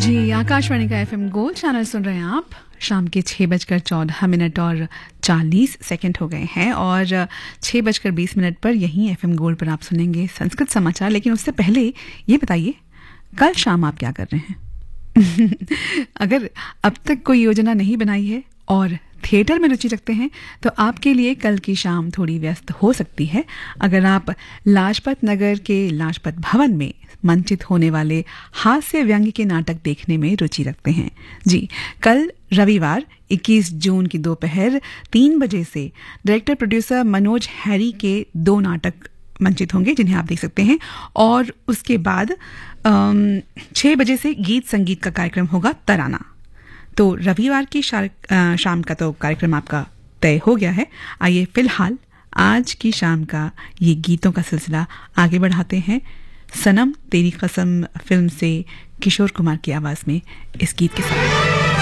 जी, आकाशवाणी का FM gold channel सुन रहे हैं आप। शाम के 6:14 और 40 सेकंड हो गए हैं और 6:20 पर यहीं एफएम गोल्ड पर आप सुनेंगे संस्कृत समाचार। लेकिन उससे पहले ये बताइए, कल शाम आप क्या कर रहे हैं? अगर अब तक कोई योजना नहीं बनाई है और थिएटर में रुचि रखते हैं तो आपके लिए कल की शाम थोड़ी व्यस्त हो सकती है। अगर आप लाजपत नगर के लाजपत भवन में मंचित होने वाले हास्य व्यंग्य के नाटक देखने में रुचि रखते हैं, जी, कल रविवार 21 जून की दोपहर 3 बजे से डायरेक्टर प्रोड्यूसर मनोज हैरी के 2 नाटक मंचित होंगे जिन्हें आप देख सकते हैं। और उसके बाद 6 बजे से गीत संगीत का कार्यक्रम होगा तराना। तो रविवार की शाम का तो कार्यक्रम आपका तय हो गया है। आइए फिलहाल आज की शाम का ये गीतों का सिलसिला आगे बढ़ाते हैं। सनम तेरी कसम फिल्म से किशोर कुमार की आवाज में इस गीत के साथ।